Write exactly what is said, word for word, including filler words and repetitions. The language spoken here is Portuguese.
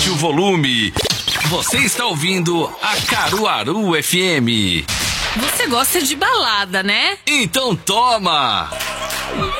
aumente o volume. Você está ouvindo a Caruaru F M. Você gosta de balada, né? Então toma!